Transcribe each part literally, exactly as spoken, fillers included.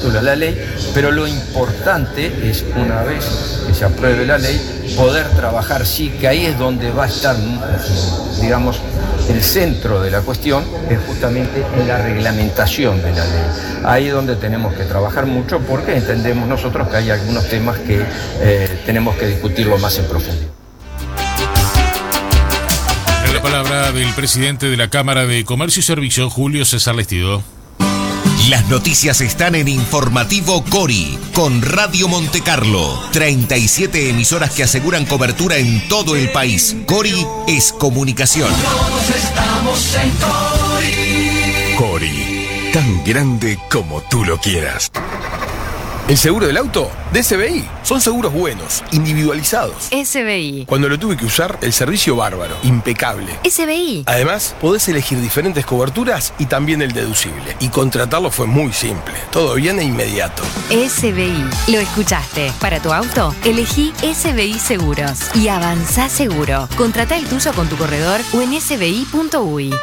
postula la ley, pero lo importante es, una vez que se apruebe la ley, poder trabajar, sí, que ahí es donde va a estar, digamos, el centro de la cuestión, es justamente en la reglamentación de la ley. Ahí es donde tenemos que trabajar mucho, porque entendemos nosotros que hay algunos temas que eh, tenemos que discutirlo más en profundidad. La palabra del presidente de la Cámara de Comercio y Servicio, Julio César Lestido. Las noticias están en Informativo Cori, con Radio Monte Carlo. treinta y siete emisoras que aseguran cobertura en todo el país. Cori es comunicación. Todos estamos en Cori. Cori, tan grande como tú lo quieras. El seguro del auto de S B I. Son seguros buenos, individualizados. S B I. Cuando lo tuve que usar, el servicio bárbaro, impecable. S B I. Además, podés elegir diferentes coberturas y también el deducible. Y contratarlo fue muy simple. Todo bien e inmediato. S B I. Lo escuchaste. Para tu auto, elegí S B I Seguros. Y avanzá seguro. Contratá el tuyo con tu corredor o en s b i punto u y.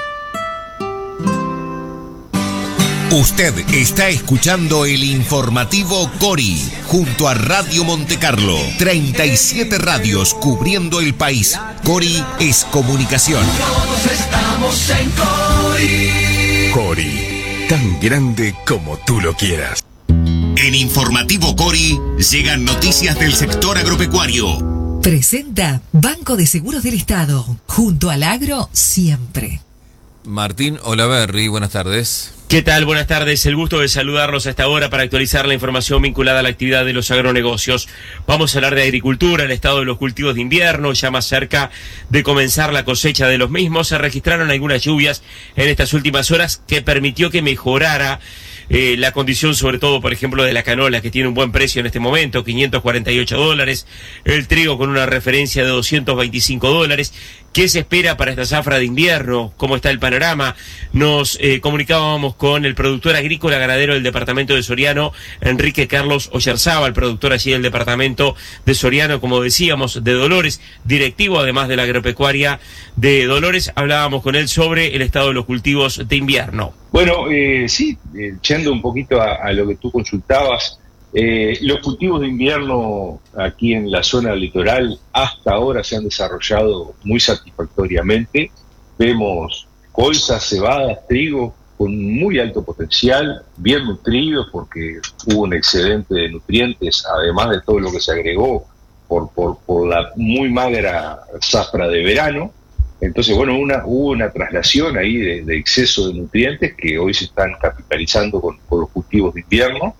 Usted está escuchando el Informativo Cori, junto a Radio Monte Carlo. treinta y siete radios cubriendo el país. Cori es comunicación. Todos estamos en Cori. Cori, tan grande como tú lo quieras. En Informativo Cori llegan noticias del sector agropecuario. Presenta Banco de Seguros del Estado, junto al agro siempre. Martín Olaverri, buenas tardes. ¿Qué tal? Buenas tardes. El gusto de saludarlos a esta hora para actualizar la información vinculada a la actividad de los agronegocios. Vamos a hablar de agricultura, el estado de los cultivos de invierno, ya más cerca de comenzar la cosecha de los mismos. Se registraron algunas lluvias en estas últimas horas que permitió que mejorara Eh, la condición, sobre todo, por ejemplo, de la canola, que tiene un buen precio en este momento, quinientos cuarenta y ocho dólares, el trigo con una referencia de doscientos veinticinco dólares. ¿Qué se espera para esta zafra de invierno? ¿Cómo está el panorama? Nos eh, comunicábamos con el productor agrícola ganadero del departamento de Soriano, Enrique Carlos Oyarzábal, productor allí del departamento de Soriano, como decíamos, de Dolores, directivo además de la agropecuaria de Dolores. Hablábamos con él sobre el estado de los cultivos de invierno. Bueno, eh, sí, echando un poquito a, a lo que tú consultabas, eh, los cultivos de invierno aquí en la zona litoral hasta ahora se han desarrollado muy satisfactoriamente. Vemos colzas, cebadas, trigo con muy alto potencial, bien nutridos porque hubo un excedente de nutrientes, además de todo lo que se agregó por, por, por la muy magra zafra de verano. Entonces, bueno, una, hubo una traslación ahí de, de exceso de nutrientes que hoy se están capitalizando con, con los cultivos de invierno.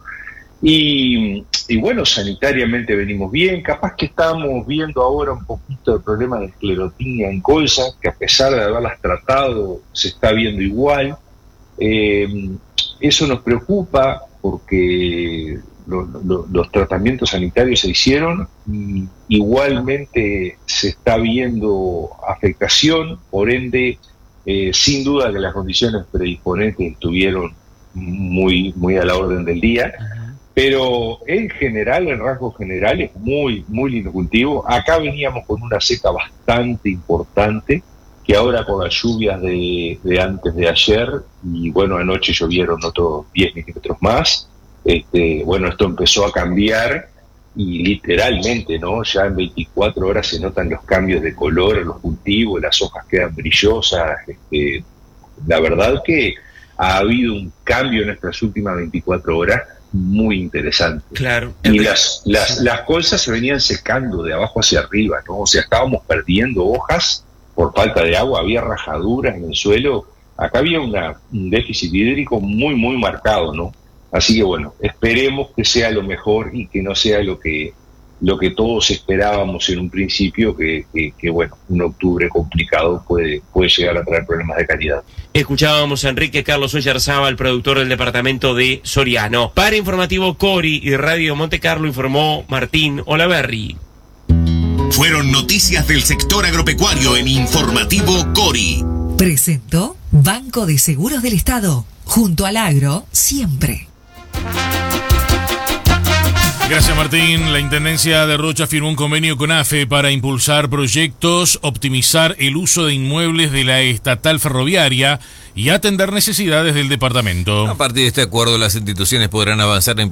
Y, y bueno, sanitariamente venimos bien. Capaz que estamos viendo ahora un poquito el problema de esclerotinia en colza, que a pesar de haberlas tratado, se está viendo igual. Eh, eso nos preocupa porque lo, lo, los tratamientos sanitarios se hicieron y igualmente se está viendo afectación, por ende, eh, sin duda que las condiciones predisponentes estuvieron muy, muy a la orden del día. Pero en general, en rasgos generales, muy, muy lindo cultivo. Acá veníamos con una seca bastante importante, que ahora con las lluvias de, de antes de ayer, y bueno, anoche llovieron otros diez milímetros más, este, bueno, esto empezó a cambiar, y literalmente, ¿no? Ya en veinticuatro horas se notan los cambios de color en los cultivos, las hojas quedan brillosas. Este, la verdad que ha habido un cambio en estas últimas veinticuatro horas muy interesante. Claro. Y las, las, las colzas se venían secando de abajo hacia arriba, ¿no? O sea, estábamos perdiendo hojas por falta de agua, había rajaduras en el suelo. Acá había una, un déficit hídrico muy, muy marcado, ¿no? Así que bueno, esperemos que sea lo mejor y que no sea lo que lo que todos esperábamos en un principio, que, que, que bueno, un octubre complicado puede, puede llegar a traer problemas de calidad. Escuchábamos a Enrique Carlos Oyarzábal, productor del departamento de Soriano. Para Informativo Cori y Radio Monte Carlo informó Martín Olaverri. Fueron noticias del sector agropecuario en Informativo Cori. Presentó Banco de Seguros del Estado, junto al agro siempre. Gracias, Martín. La Intendencia de Rocha firmó un convenio con A F E para impulsar proyectos, optimizar el uso de inmuebles de la estatal ferroviaria y atender necesidades del departamento. A partir de este acuerdo, las instituciones podrán avanzar en